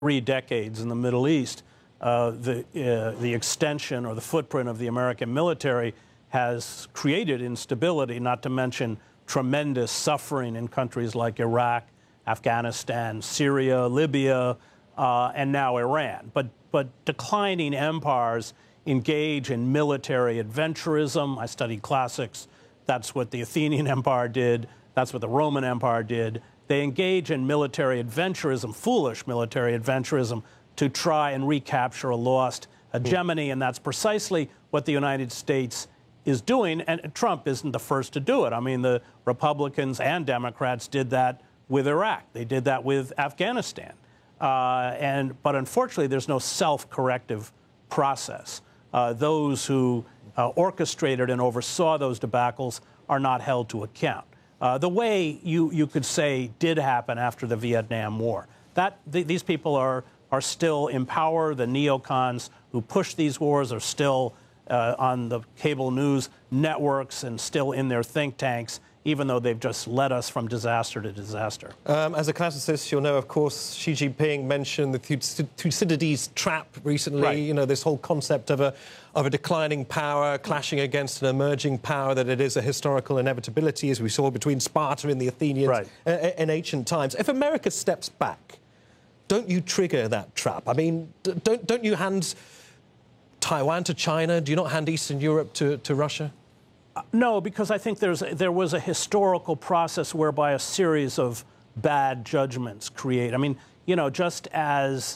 3 decades in the Middle East, the extension or the footprint of the American military has created instability, not to mention tremendous suffering in countries like Iraq, Afghanistan, Syria, Libya, and now Iran. But declining empires engage in military adventurism. I studied classics. That's what the Athenian Empire did. That's what the Roman Empire did. They engage in military adventurism, foolish military adventurism, to try and recapture a lost hegemony, and that's precisely what the United States is doing, and Trump isn't the first to do it. I mean, the Republicans and Democrats did that with Iraq. They did that with Afghanistan. But unfortunately, there's no self-corrective process. Those who orchestrated and oversaw those debacles are not held to account. The way you could say did happen after the Vietnam War. These people are still in power. The neocons who push these wars are still on the cable news networks and still in their think tanks, even though they've just led us from disaster to disaster. As a classicist, you'll know, of course, Xi Jinping mentioned the Thucydides trap recently. Right. You know, this whole concept of a declining power clashing against an emerging power, that it is a historical inevitability, as we saw between Sparta and the Athenians in ancient times. If America steps back, don't you trigger that trap? I mean, don't you hand Taiwan to China? Do you not hand Eastern Europe to Russia? No, because I think there was a historical process whereby a series of bad judgments create. I mean, you know, just as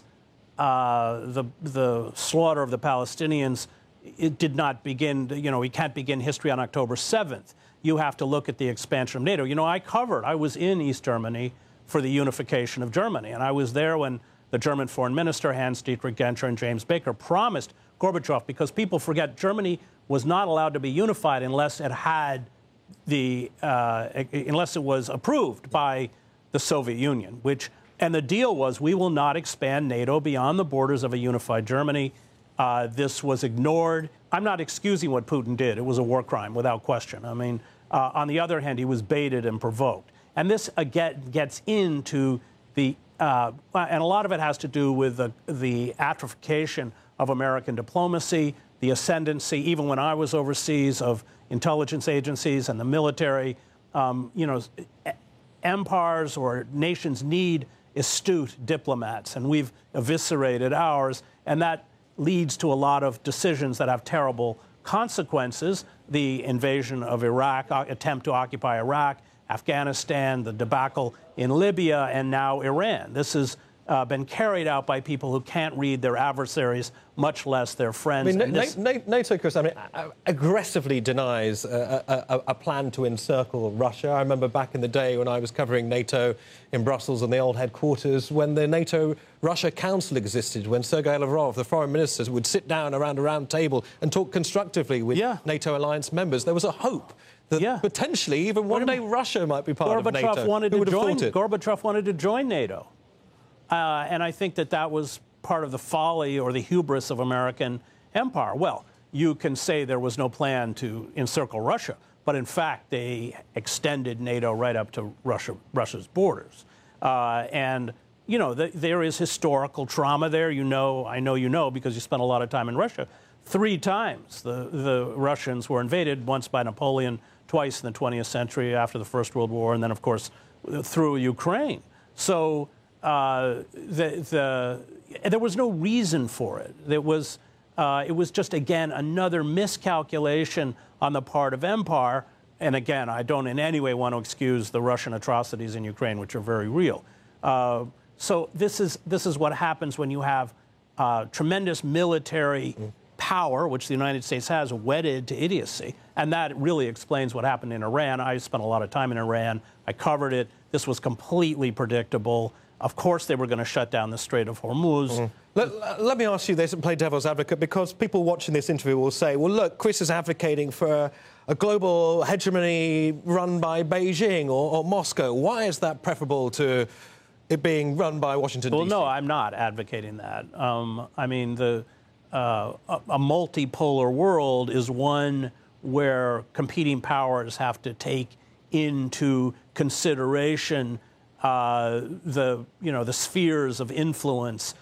the slaughter of the Palestinians, it did not begin, you know, we can't begin history on October 7th. You have to look at the expansion of NATO. You know, I was in East Germany for the unification of Germany, and I was there when the German foreign minister, Hans-Dietrich Genscher, and James Baker promised Gorbachev, because people forget Germany was not allowed to be unified unless it had unless it was approved by the Soviet Union, and the deal was we will not expand NATO beyond the borders of a unified Germany. This was ignored. I'm not excusing what Putin did. It was a war crime without question. I mean, on the other hand, he was baited and provoked. And this, again, gets into and a lot of it has to do with the atrophication of American diplomacy, the ascendancy, even when I was overseas, of intelligence agencies and the military. You know, empires or nations need astute diplomats, and we've eviscerated ours, and that leads to a lot of decisions that have terrible consequences. The invasion of Iraq, attempt to occupy Iraq, Afghanistan, the debacle in Libya, and now Iran. This has been carried out by people who can't read their adversaries, much less their friends. I mean, NATO, Chris, I mean, aggressively denies a plan to encircle Russia. I remember back in the day when I was covering NATO in Brussels on the old headquarters, when the NATO-Russia Council existed, when Sergei Lavrov, the foreign minister, would sit down around a round table and talk constructively with NATO alliance members. There was a hope that potentially even one day Russia might be part of NATO. Gorbachev wanted to join NATO. And I think that was part of the folly or the hubris of American empire. Well, you can say there was no plan to encircle Russia, but in fact they extended NATO right up to Russia's borders. And, you know, there is historical trauma there. You know, I know you know because you spent a lot of time in Russia. 3 times the Russians were invaded, once by Napoleon, twice in the 20th century after the First World War, and then, of course, through Ukraine. So there was no reason for it. It was just, again, another miscalculation on the part of empire. And again, I don't in any way want to excuse the Russian atrocities in Ukraine, which are very real. So this is what happens when you have tremendous military power, which the United States has, wedded to idiocy. And that really explains what happened in Iran. I spent a lot of time in Iran. I covered it. This was completely predictable. Of course, they were going to shut down the Strait of Hormuz. Let me ask you this and play devil's advocate, because people watching this interview will say, well, look, Chris is advocating for a global hegemony run by Beijing or Moscow. Why is that preferable to it being run by Washington, D.C.? Well, no, I'm not advocating that. I mean, a multipolar world is one where competing powers have to take into consideration the spheres of influence